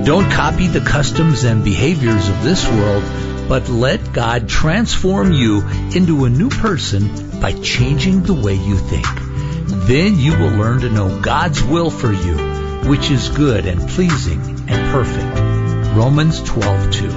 Don't copy the customs and behaviors of this world, but let God transform you into a new person by changing the way you think. Then you will learn to know God's will for you, which is good and pleasing and perfect. Romans 12:2.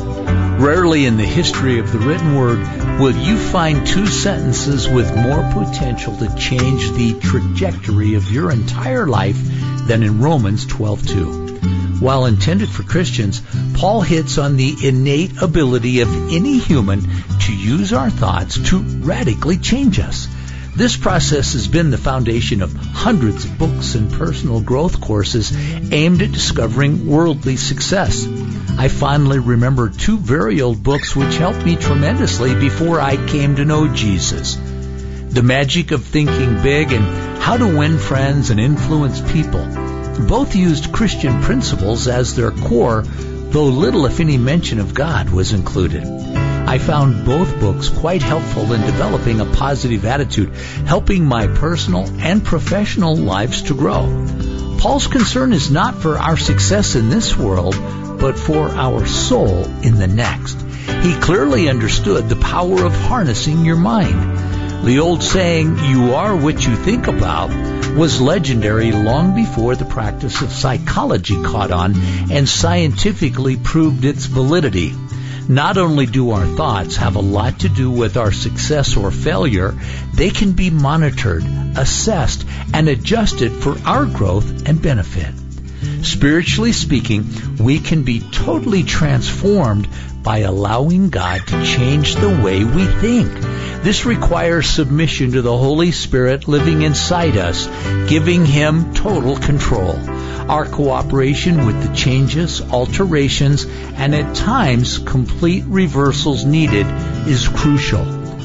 Rarely in the history of the written word will you find two sentences with more potential to change the trajectory of your entire life than in Romans 12:2. While intended for Christians, Paul hits on the innate ability of any human to use our thoughts to radically change us. This process has been the foundation of hundreds of books and personal growth courses aimed at discovering worldly success. I fondly remember two very old books which helped me tremendously before I came to know Jesus. The Magic of Thinking Big and How to Win Friends and Influence People. Both used Christian principles as their core, though little if any mention of God was included. I found both books quite helpful in developing a positive attitude, helping my personal and professional lives to grow. Paul's concern is not for our success in this world, but for our soul in the next. He clearly understood the power of harnessing your mind. The old saying, "You are what you think about," was legendary long before the practice of psychology caught on and scientifically proved its validity. Not only do our thoughts have a lot to do with our success or failure, they can be monitored, assessed, and adjusted for our growth and benefit. Spiritually speaking, we can be totally transformed by allowing God to change the way we think. This requires submission to the Holy Spirit living inside us, giving Him total control. Our cooperation with the changes, alterations, and at times complete reversals needed is crucial.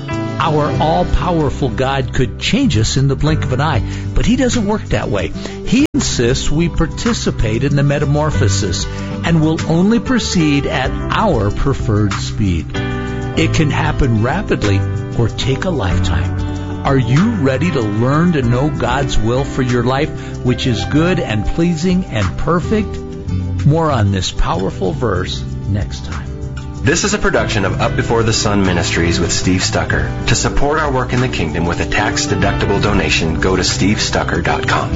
Our all-powerful God could change us in the blink of an eye, but He doesn't work that way. He insists we participate in the metamorphosis and will only proceed at our preferred speed. It can happen rapidly or take a lifetime. Are you ready to learn to know God's will for your life, which is good and pleasing and perfect? More on this powerful verse next time. This is a production of Up Before the Sun Ministries with Steve Stucker. To support our work in the kingdom with a tax-deductible donation, go to stevestucker.com.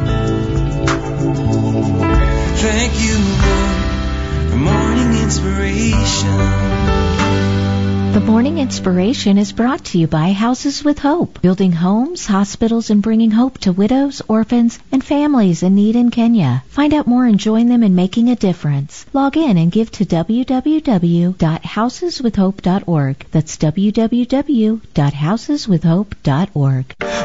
Thank you, Lord, for morning inspiration. The Morning Inspiration is brought to you by Houses with Hope, building homes, hospitals, and bringing hope to widows, orphans, and families in need in Kenya. Find out more and join them in making a difference. Log in and give to www.houseswithhope.org. That's www.houseswithhope.org.